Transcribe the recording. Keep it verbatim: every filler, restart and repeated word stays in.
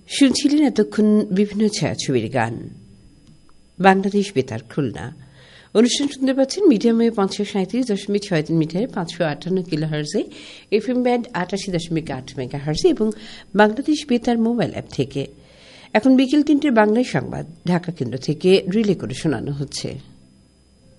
শুনছিলেন এতক্ষণ বিভিন্ন ছায়াছবির গান। বাংলাদেশ বেতার খুলনা অনুষ্ঠান শুনতে পাচ্ছেন মিডিয়াম ওয়েভ পাঁচশো সাঁত্রিশ দশমিক ছয় তিন মিটারে পাঁচশো আটান্ন কিলো হার্জে, এফ এম ব্যান্ড আটাশি দশমিক আট মেগা হার্জে এবং বাংলাদেশ বেতার মোবাইল অ্যাপ থেকে। এখন বিকেল তিনটের বাংলায় সংবাদ ঢাকা কেন্দ্র থেকে রিলে করে শোনানো হচ্ছে।